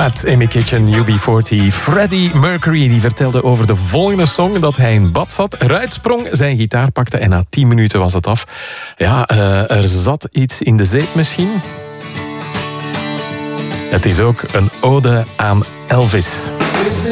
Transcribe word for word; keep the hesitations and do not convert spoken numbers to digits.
Matt in my kitchen, U B veertig. Freddie Mercury die vertelde over de volgende song dat hij in bad zat, eruit sprong, zijn gitaar pakte en na tien minuten was het af. Ja, uh, er zat iets in de zeep misschien. Het is ook een ode aan Elvis.